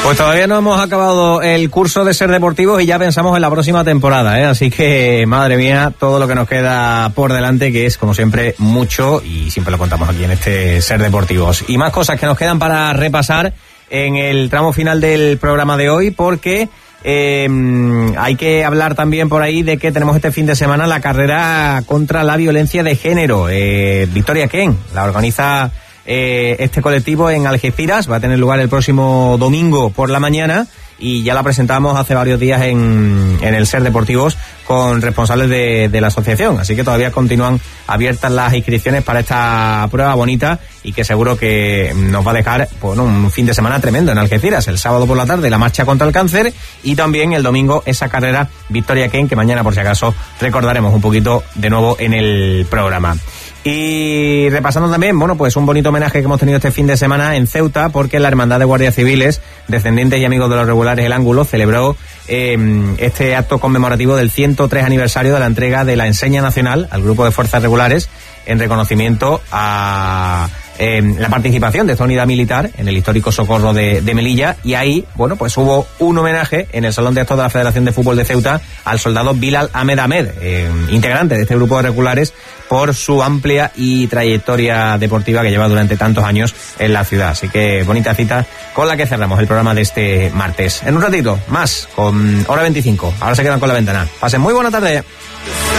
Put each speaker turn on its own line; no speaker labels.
Pues todavía no hemos acabado el curso de Ser Deportivos y ya pensamos en la próxima temporada, ¿eh? Así que, madre mía, todo lo que nos queda por delante, que es, como siempre, mucho, y siempre lo contamos aquí en este Ser Deportivos. Y más cosas que nos quedan para repasar en el tramo final del programa de hoy, porque hay que hablar también por ahí de que tenemos este fin de semana la carrera contra la violencia de género. Victoria Ken la organiza este colectivo en Algeciras, va a tener lugar el próximo domingo por la mañana y ya la presentamos hace varios días en el Ser Deportivos con responsables de la asociación, así que todavía continúan abiertas las inscripciones para esta prueba bonita y que seguro que nos va a dejar un fin de semana tremendo en Algeciras. El sábado por la tarde la marcha contra el cáncer y también el domingo esa carrera Victoria Ken, que mañana por si acaso recordaremos un poquito de nuevo en el programa. Y repasando también, pues un bonito homenaje que hemos tenido este fin de semana en Ceuta, porque la Hermandad de Guardias Civiles, descendientes y amigos de los regulares El Ángulo, celebró este acto conmemorativo del 103 aniversario de la entrega de la enseña nacional al Grupo de Fuerzas Regulares en reconocimiento a la participación de esta unidad militar en el histórico Socorro de Melilla, y ahí, pues hubo un homenaje en el Salón de Actos de la Federación de Fútbol de Ceuta al soldado Bilal Ahmed Ahmed, integrante de este grupo de regulares, por su amplia y trayectoria deportiva que lleva durante tantos años en la ciudad. Así que bonita cita con la que cerramos el programa de este martes. En un ratito más, con Hora 25. Ahora se quedan con La Ventana. Pasen muy buena tarde.